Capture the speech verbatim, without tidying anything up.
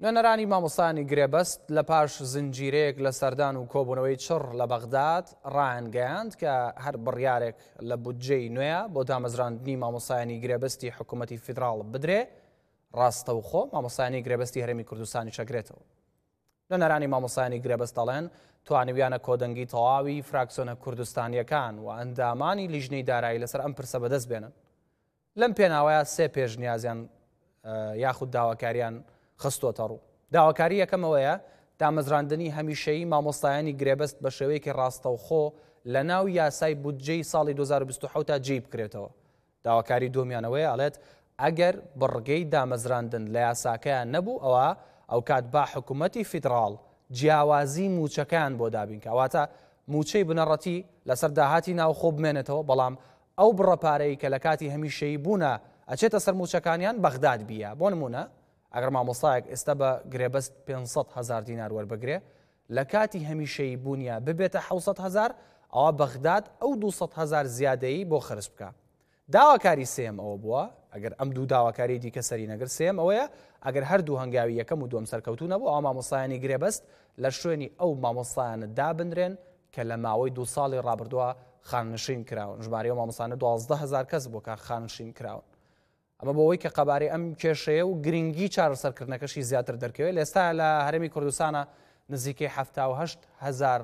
نوێنەرانی مامۆستایانی گرێبەست لە پاش زنجیرەیەک لە سەردان و کۆبوونەوەی چڕ لە بەغداد ڕایانگەیاند کە هەر بڕیارێک لە بودجەی نوێیە بۆ دامەزراندنی مامۆستایانی گرێبەستی حکوومەتی فیدراڵ بدرێ ڕاستەوخۆ مامۆستایانی گرێبەستی هەرێمی کوردستانی چەکرێتەوە. نوێنەرانی مامۆستایانی گرێبەست دەڵێن توانیویانە کۆدەنگی تەواوی فراکسیۆنە کوردستانیەکان و ئەندامانی لیژنەی دارایی لەسەر ئەم پرسە بەدەست بێنن. لەم پێناوەیە سێ پێشنیازیان یاخود داواکاریان خستۆتە ڕوو. داواکاری یەکەمەوەیە دامەزراندنی هەمیشەیی مامۆستایانی گرێبەست بە شێوەیەکی ڕاستەوخۆ لە ناو یاسای بودجەی ساڵی دوو هەزار و بیست و حەوت تا جێی بکرێتەوە. داواکاری دومیانەوەیە ئەڵێت ئەگەر بڕگەی دامەزراندن لە یاساکەیان نەبوو ئەوە ئەو کات با حکوومەتی فیدراڵ جیاوازی موچەکان بۆ دابین کەواتە موچەی بنەڕەتی لەسەر داهاتی ناوخۆ بمێنێتەوە، بەڵام ئەو بڕەپارەی کە لە کاتی هەمیشەیی بوونە ئەچێتە سەر موچەکانیان بەغداد بیە. بۆ نمونە ئەگەر مامۆستایەک ئێستا بە گرێبەست پێنج هەزار دینار وەربگرێ لە کاتی هەمیشەیی بوونیە ببێتە حەوت هەزار ئەوە بەغداد ئەو دووسەد هەزار زیادەیی بۆ خرج بکە. داواکاری سێم ئەوە بووە ئەگەر ئەم دوو داواکاری دیکە سەری نەگر سێم ئەوەیە ئەگەر هەردوو هەنگاوی یەکەم و دووەم سەرکەوتو نەبوو ئەو مامۆستایانی گرێبەست لە شوێنی ئەو مامۆستایانە دابنرێن کە لە ماوەی دوو ساڵی ڕابردووە خاننشین کراون. ژمارەی ئەو مامۆستایانە دوازدە هەزار کەس بۆ کار خاننشین کراون. ئەمە بۆەوەی کە قەبارەی ئەم کێشەیە و گرنگی چارەسەرکردنەکەشی زیاتر دەرکەوێت. ئێستا لە هەرێمی کوردستانە نزیکەی هەفتاد و هەشت هەزار